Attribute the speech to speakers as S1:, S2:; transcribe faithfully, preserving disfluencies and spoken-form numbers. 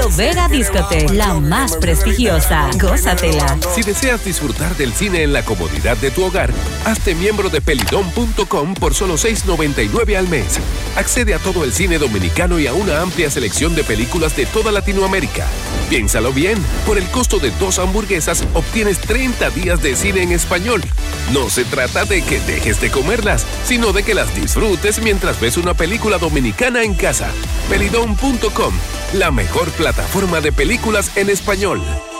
S1: Lovera Discotheque, la más prestigiosa. Gózatela.
S2: Si deseas disfrutar del cine en la comodidad de tu hogar, hazte miembro de pelidom punto com por solo seis noventa y nueve al mes. Accede a todo el cine dominicano y a una amplia selección de películas de toda Latinoamérica. Piénsalo bien, por el costo de dos hamburguesas obtienes treinta días de cine en español. No se trata de que dejes de comerlas, sino de que las disfrutes mientras ves una película dominicana en casa. pelidom punto com, la mejor plataforma de películas en español.